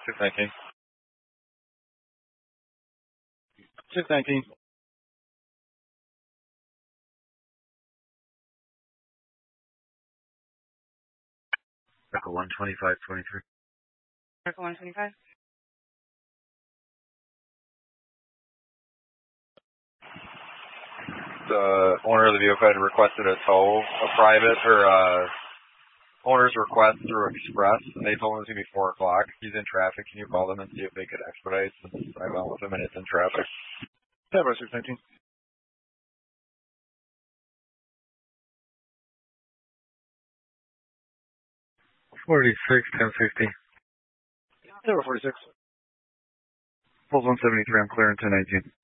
619. 619. Echo 12523. Echo 125. The owner of the vehicle had requested a tow, a private or owner's request through Express, and they told him it's going to be 4 o'clock. He's in traffic. Can you call them and see if they could expedite since I went with him and it's in traffic? 619. 46, 1050. 46. Pulse 173, I'm clear in 1019.